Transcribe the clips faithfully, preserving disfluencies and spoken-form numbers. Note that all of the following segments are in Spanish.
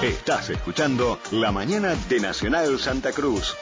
Estás escuchando La Mañana de Nacional Santa Cruz.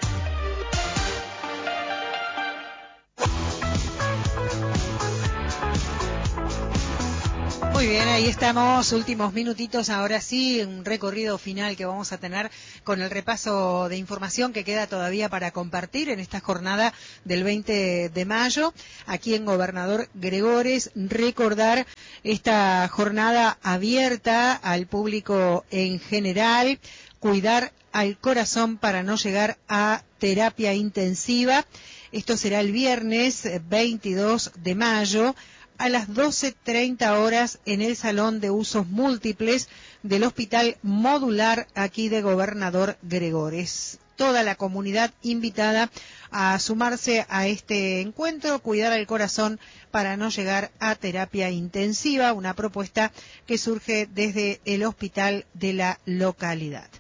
Muy bien, ahí estamos, últimos minutitos, ahora sí, un recorrido final que vamos a tener con el repaso de información que queda todavía para compartir en esta jornada del veinte de mayo, aquí en Gobernador Gregores. Recordar esta jornada abierta al público en general, cuidar al corazón para no llegar a terapia intensiva. Esto será el viernes veintidós de mayo. A las doce treinta horas en el Salón de Usos Múltiples del Hospital Modular aquí de Gobernador Gregores. Toda la comunidad invitada a sumarse a este encuentro, cuidar el corazón para no llegar a terapia intensiva, una propuesta que surge desde el hospital de la localidad.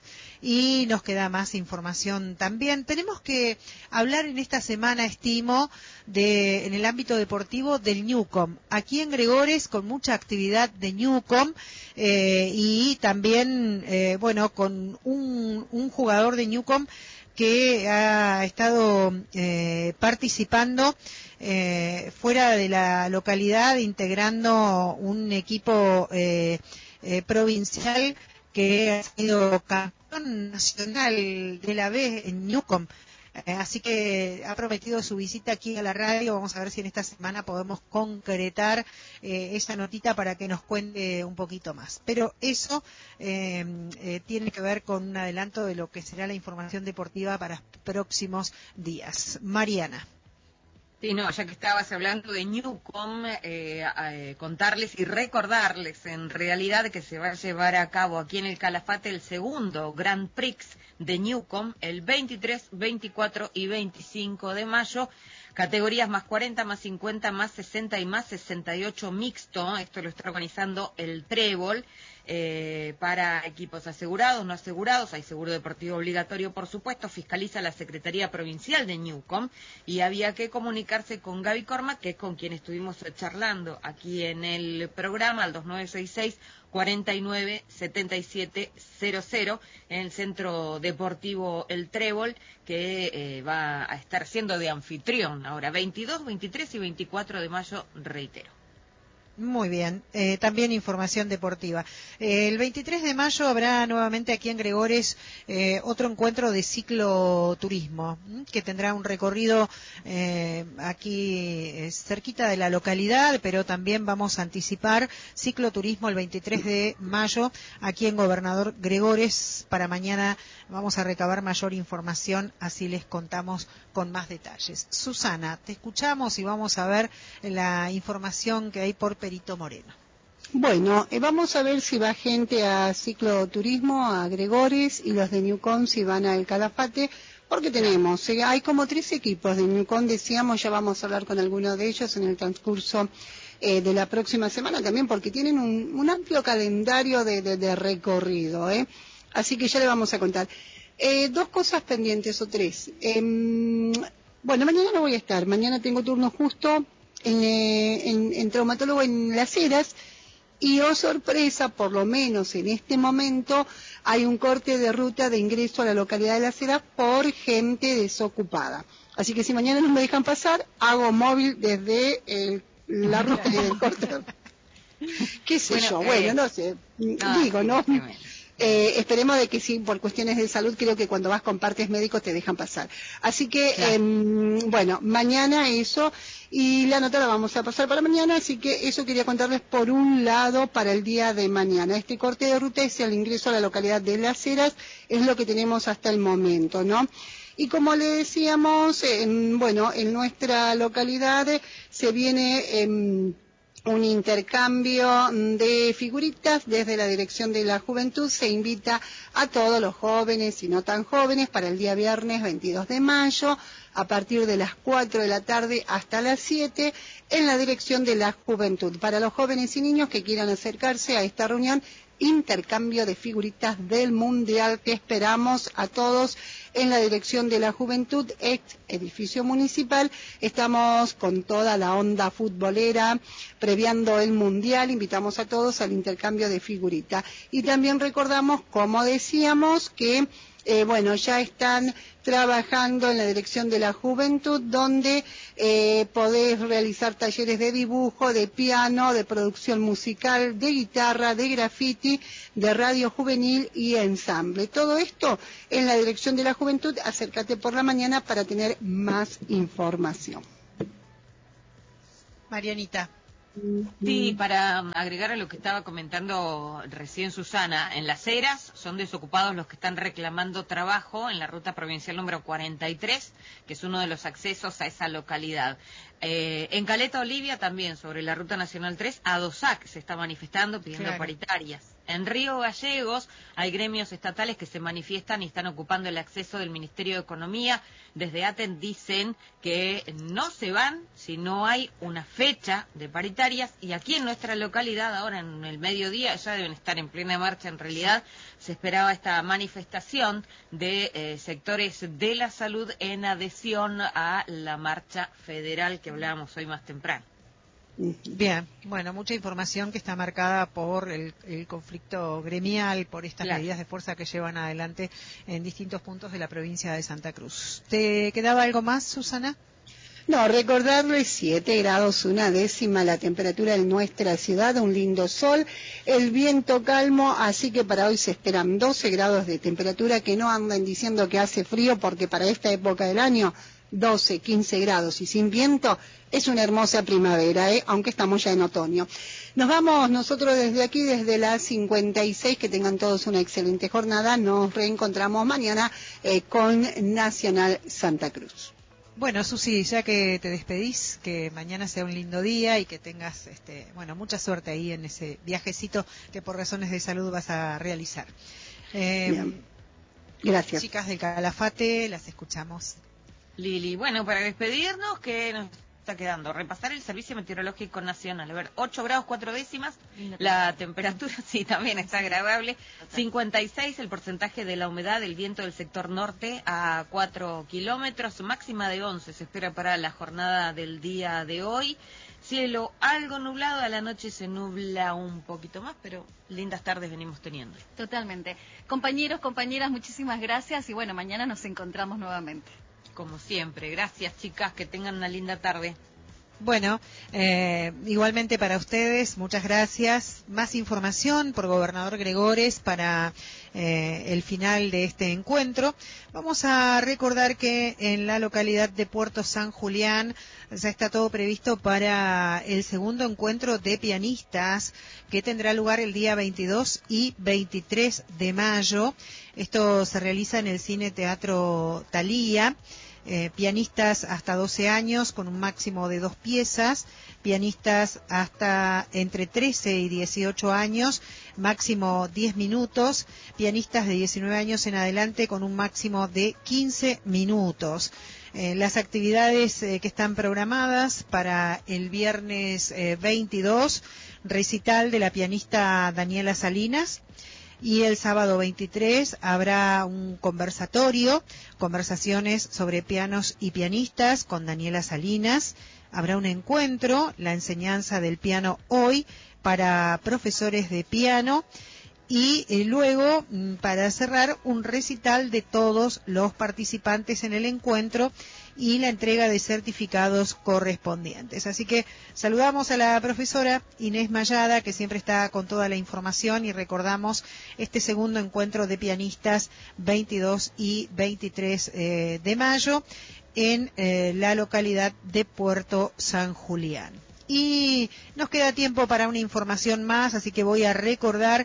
Y nos queda más información también. Tenemos que hablar en esta semana, estimo, de, en el ámbito deportivo del Newcom. Aquí en Gregores, con mucha actividad de Newcom, eh, y también, eh, bueno, con un, un jugador de Newcom que ha estado eh, participando eh, fuera de la localidad, integrando un equipo eh, eh, provincial que ha sido campeón nacional de la B en Newcom. Eh, así que ha prometido su visita aquí a la radio. Vamos a ver si en esta semana podemos concretar eh, esa notita para que nos cuente un poquito más. Pero eso eh, eh, tiene que ver con un adelanto de lo que será la información deportiva para próximos días. Mariana. Sí, no, ya que estabas hablando de Newcom, eh, eh, contarles y recordarles en realidad que se va a llevar a cabo aquí en el Calafate el segundo Grand Prix de Newcom el veintitrés, veinticuatro y veinticinco de mayo. Categorías más cuarenta, más cincuenta, más sesenta y más sesenta y ocho mixto. Esto lo está organizando el Trébol. Eh, para equipos asegurados, no asegurados, hay seguro deportivo obligatorio, por supuesto, fiscaliza la Secretaría Provincial de Newcom, y había que comunicarse con Gaby Corma, que es con quien estuvimos charlando aquí en el programa, al dos nueve seis seis, cuarenta y nueve, setenta y siete cero cero, en el Centro Deportivo El Trébol, que eh, va a estar siendo de anfitrión ahora, veintidós, veintitrés y veinticuatro de mayo, reitero. Muy bien, eh, también información deportiva. Eh, el veintitrés de mayo habrá nuevamente aquí en Gregores eh, otro encuentro de cicloturismo, ¿m? que tendrá un recorrido eh, aquí eh, cerquita de la localidad, pero también vamos a anticipar cicloturismo el veintitrés de mayo aquí en Gobernador Gregores. Para mañana vamos a recabar mayor información, así les contamos con más detalles. Susana, te escuchamos y vamos a ver la información que hay por Perito Moreno. Bueno, eh, vamos a ver si va gente a cicloturismo, a Gregores, y los de Newcom si van al Calafate, porque tenemos, eh, hay como tres equipos de Newcom, decíamos, ya vamos a hablar con algunos de ellos en el transcurso eh, de la próxima semana también, porque tienen un, un amplio calendario de, de, de recorrido, ¿eh? Así que ya le vamos a contar. Eh, dos cosas pendientes o tres. Eh, bueno, mañana no voy a estar, mañana tengo turno justo en, en, en traumatólogo en Las Heras, y oh sorpresa, por lo menos en este momento, hay un corte de ruta de ingreso a la localidad de Las Heras por gente desocupada. Así que si mañana no me dejan pasar, hago móvil desde el, la ruta del corte. ¿Qué sé bueno, yo? Eh, bueno, no sé. No, Digo, sí, ¿no? Sí, bueno. Eh, esperemos de que sí, por cuestiones de salud, creo que cuando vas con partes médicos te dejan pasar. Así que, claro. eh, bueno, mañana eso, y la nota la vamos a pasar para mañana, así que eso quería contarles por un lado para el día de mañana. Este corte de ruta es el ingreso a la localidad de Las Heras, es lo que tenemos hasta el momento, ¿no? Y como le decíamos, eh, bueno, en nuestra localidad eh, se viene... Eh, un intercambio de figuritas desde la Dirección de la Juventud. Se invita a todos los jóvenes y no tan jóvenes para el día viernes veintidós de mayo a partir de las cuatro de la tarde hasta las siete en la Dirección de la Juventud. Para los jóvenes y niños que quieran acercarse a esta reunión intercambio de figuritas del Mundial. Te esperamos a todos en la Dirección de la Juventud, ex edificio municipal. Estamos con toda la onda futbolera, previando el Mundial. Invitamos a todos al intercambio de figuritas. Y también recordamos, como decíamos, que Eh, bueno, ya están trabajando en la Dirección de la Juventud, donde eh, podés realizar talleres de dibujo, de piano, de producción musical, de guitarra, de graffiti, de radio juvenil y ensamble. Todo esto en la Dirección de la Juventud. Acércate por la mañana para tener más información. Marianita. Sí, para agregar a lo que estaba comentando recién Susana, en Las Heras son desocupados los que están reclamando trabajo en la ruta provincial número cuarenta y tres, que es uno de los accesos a esa localidad. Eh, en Caleta Olivia también, sobre la ruta nacional tres, ADOSAC se está manifestando pidiendo Claro. paritarias. En Río Gallegos hay gremios estatales que se manifiestan y están ocupando el acceso del Ministerio de Economía. Desde ATEN dicen que no se van si no hay una fecha de paritarias, y aquí en nuestra localidad, ahora en el mediodía, ya deben estar en plena marcha en realidad, se esperaba esta manifestación de eh, sectores de la salud en adhesión a la marcha federal que hablábamos hoy más temprano. Bien, bueno, mucha información que está marcada por el, el conflicto gremial, por estas Claro. medidas de fuerza que llevan adelante en distintos puntos de la provincia de Santa Cruz. ¿Te quedaba algo más, Susana? No, recordarles siete grados una décima la temperatura en nuestra ciudad, un lindo sol, el viento calmo, así que para hoy se esperan doce grados de temperatura, que no anden diciendo que hace frío, porque para esta época del año doce, quince grados y sin viento es una hermosa primavera, ¿eh? Aunque estamos ya en otoño. Nos vamos nosotros desde aquí, desde las cincuenta y seis, que tengan todos una excelente jornada. Nos reencontramos mañana eh, con Nacional Santa Cruz. Bueno, Susi, ya que te despedís, que mañana sea un lindo día y que tengas, este, bueno, mucha suerte ahí en ese viajecito que por razones de salud vas a realizar. Eh, Bien. Gracias. Chicas del Calafate, las escuchamos. Lili, bueno, para despedirnos, ¿qué nos está quedando? Repasar el Servicio Meteorológico Nacional. A ver, ocho grados cuatro décimas, la temperatura sí también está agradable. cincuenta y seis el porcentaje de la humedad, el viento del sector norte a cuatro kilómetros, máxima de once se espera para la jornada del día de hoy. Cielo algo nublado, a la noche se nubla un poquito más, pero lindas tardes venimos teniendo. Totalmente. Compañeros, compañeras, muchísimas gracias y bueno, mañana nos encontramos nuevamente. Como siempre, gracias chicas, que tengan una linda tarde. Bueno, eh, igualmente para ustedes, muchas gracias. Más información por Gobernador Gregores para eh, el final de este encuentro. Vamos a recordar que en la localidad de Puerto San Julián ya está todo previsto para el segundo encuentro de pianistas que tendrá lugar el día veintidós y veintitrés de mayo. Esto se realiza en el Cine Teatro Thalía. Eh, pianistas hasta doce años con un máximo de dos piezas, pianistas hasta entre trece y dieciocho años, máximo diez minutos, pianistas de diecinueve años en adelante con un máximo de quince minutos. Eh, las actividades eh, que están programadas para el viernes eh, veintidós, recital de la pianista Daniela Salinas. Y el sábado veintitrés habrá un conversatorio, conversaciones sobre pianos y pianistas con Daniela Salinas. Habrá un encuentro, la enseñanza del piano hoy para profesores de piano. Y eh, luego, para cerrar, un recital de todos los participantes en el encuentro y la entrega de certificados correspondientes. Así que saludamos a la profesora Inés Mayada, que siempre está con toda la información, y recordamos este segundo encuentro de pianistas veintidós y veintitrés eh, de mayo en eh, la localidad de Puerto San Julián. Y nos queda tiempo para una información más, así que voy a recordar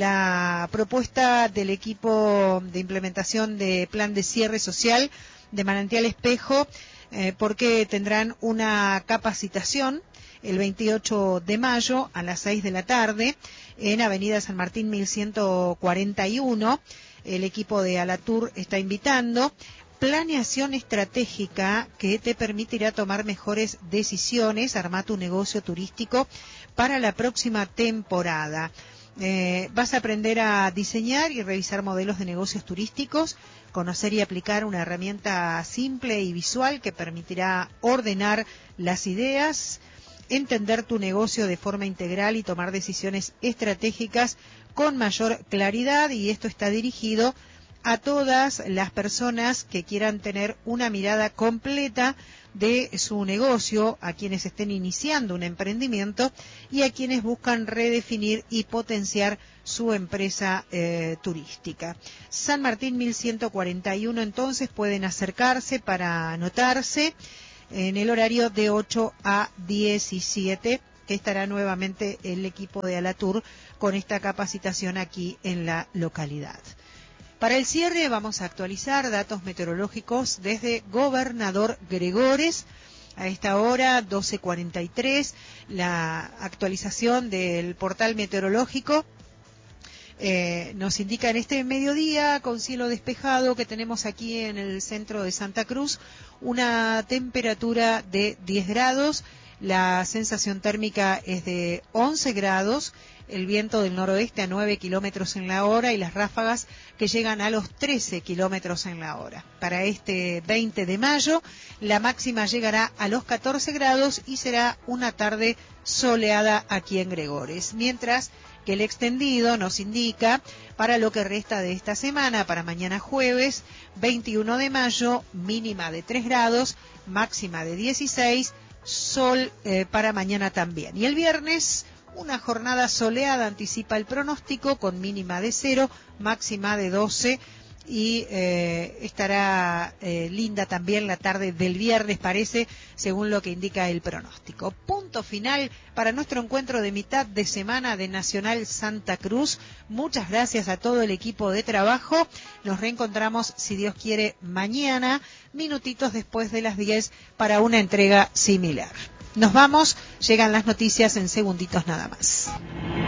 la propuesta del equipo de implementación de plan de cierre social de Manantial Espejo, eh, porque tendrán una capacitación el veintiocho de mayo a las seis de la tarde en Avenida San Martín mil ciento cuarenta y uno. El equipo de Alatur está invitando. Planeación estratégica que te permitirá tomar mejores decisiones, armar tu negocio turístico para la próxima temporada. Eh, vas a aprender a diseñar y revisar modelos de negocios turísticos, conocer y aplicar una herramienta simple y visual que permitirá ordenar las ideas, entender tu negocio de forma integral y tomar decisiones estratégicas con mayor claridad, y esto está dirigido a todas las personas que quieran tener una mirada completa de su negocio, a quienes estén iniciando un emprendimiento y a quienes buscan redefinir y potenciar su empresa eh, turística. San Martín mil ciento cuarenta y uno, entonces pueden acercarse para anotarse en el horario de ocho a diecisiete, que estará nuevamente el equipo de Alatur con esta capacitación aquí en la localidad. Para el cierre vamos a actualizar datos meteorológicos desde Gobernador Gregores. A esta hora, doce cuarenta y tres, la actualización del portal meteorológico eh, nos indica en este mediodía, con cielo despejado, que tenemos aquí en el centro de Santa Cruz una temperatura de diez grados, la sensación térmica es de once grados, el viento del noroeste a nueve kilómetros en la hora y las ráfagas que llegan a los trece kilómetros en la hora. Para este veinte de mayo, la máxima llegará a los catorce grados y será una tarde soleada aquí en Gregores. Mientras que el extendido nos indica para lo que resta de esta semana, para mañana jueves, veintiuno de mayo, mínima de tres grados, máxima de dieciséis, sol eh, para mañana también. Y el viernes, una jornada soleada, anticipa el pronóstico, con mínima de cero, máxima de doce, y eh, estará eh, linda también la tarde del viernes, parece, según lo que indica el pronóstico. Punto final para nuestro encuentro de mitad de semana de Nacional Santa Cruz. Muchas gracias a todo el equipo de trabajo. Nos reencontramos, si Dios quiere, mañana, minutitos después de las diez, para una entrega similar. Nos vamos, llegan las noticias en segunditos nada más.